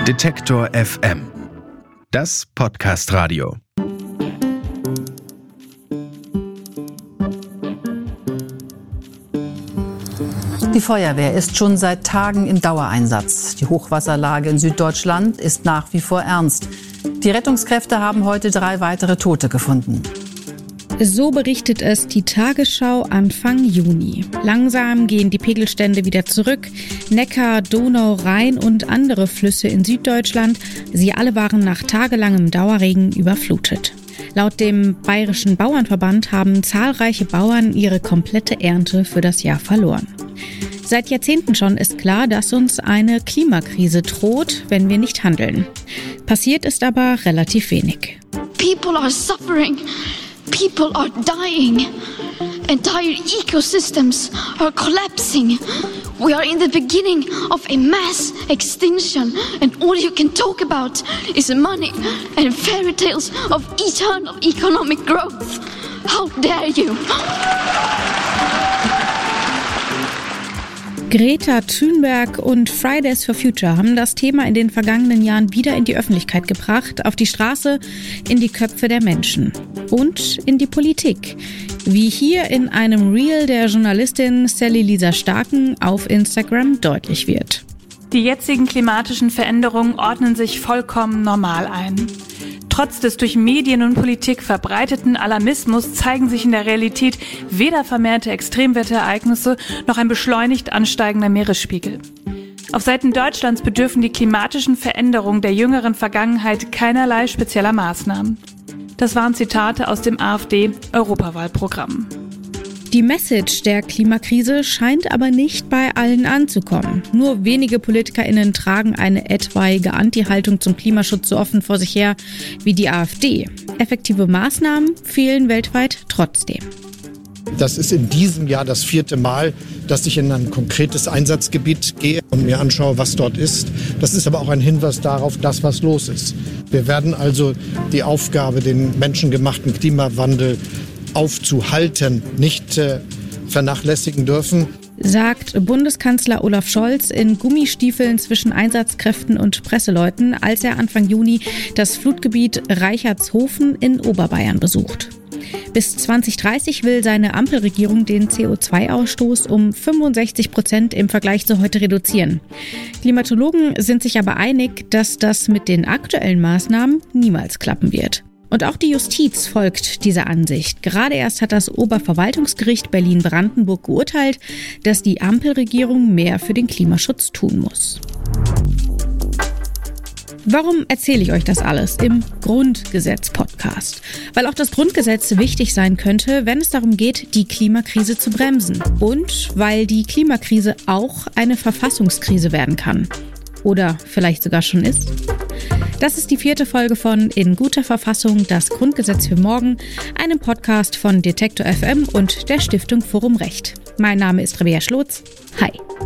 Detektor FM. Das Podcast-Radio. Die Feuerwehr ist schon seit Tagen im Dauereinsatz. Die Hochwasserlage in Süddeutschland ist nach wie vor ernst. Die Rettungskräfte haben heute 3 weitere Tote gefunden. So berichtet es die Tagesschau Anfang Juni. Langsam gehen die Pegelstände wieder zurück. Neckar, Donau, Rhein und andere Flüsse in Süddeutschland, sie alle waren nach tagelangem Dauerregen überflutet. Laut dem Bayerischen Bauernverband haben zahlreiche Bauern ihre komplette Ernte für das Jahr verloren. Seit Jahrzehnten schon ist klar, dass uns eine Klimakrise droht, wenn wir nicht handeln. Passiert ist aber relativ wenig. People are suffering. People are dying. Entire ecosystems are collapsing. We are in the beginning of a mass extinction, and all you can talk about is money and fairy tales of eternal economic growth. How dare you? Greta Thunberg und Fridays for Future haben das Thema in den vergangenen Jahren wieder in die Öffentlichkeit gebracht, auf die Straße, in die Köpfe der Menschen und in die Politik. Wie hier in einem Reel der Journalistin Sally Lisa Starken auf Instagram deutlich wird. Die jetzigen klimatischen Veränderungen ordnen sich vollkommen normal ein. Trotz des durch Medien und Politik verbreiteten Alarmismus zeigen sich in der Realität weder vermehrte Extremwetterereignisse noch ein beschleunigt ansteigender Meeresspiegel. Auf Seiten Deutschlands bedürfen die klimatischen Veränderungen der jüngeren Vergangenheit keinerlei spezieller Maßnahmen. Das waren Zitate aus dem AfD-Europawahlprogramm. Die Message der Klimakrise scheint aber nicht bei allen anzukommen. Nur wenige PolitikerInnen tragen eine etwaige Anti-Haltung zum Klimaschutz so offen vor sich her wie die AfD. Effektive Maßnahmen fehlen weltweit trotzdem. Das ist in diesem Jahr das 4. Mal, dass ich in ein konkretes Einsatzgebiet gehe und mir anschaue, was dort ist. Das ist aber auch ein Hinweis darauf, dass was los ist. Wir werden also die Aufgabe, den menschengemachten Klimawandel aufzuhalten, nicht vernachlässigen dürfen. Sagt Bundeskanzler Olaf Scholz in Gummistiefeln zwischen Einsatzkräften und Presseleuten, als er Anfang Juni das Flutgebiet Reichertshofen in Oberbayern besucht. Bis 2030 will seine Ampelregierung den CO2-Ausstoß um 65% im Vergleich zu heute reduzieren. Klimatologen sind sich aber einig, dass das mit den aktuellen Maßnahmen niemals klappen wird. Und auch die Justiz folgt dieser Ansicht. Gerade erst hat das Oberverwaltungsgericht Berlin-Brandenburg geurteilt, dass die Ampelregierung mehr für den Klimaschutz tun muss. Warum erzähle ich euch das alles im Grundgesetz-Podcast? Weil auch das Grundgesetz wichtig sein könnte, wenn es darum geht, die Klimakrise zu bremsen. Und weil die Klimakrise auch eine Verfassungskrise werden kann. Oder vielleicht sogar schon ist. Das ist die 4. Folge von In guter Verfassung, das Grundgesetz für morgen, einem Podcast von Detektor FM und der Stiftung Forum Recht. Mein Name ist Rabea Schlotz. Hi.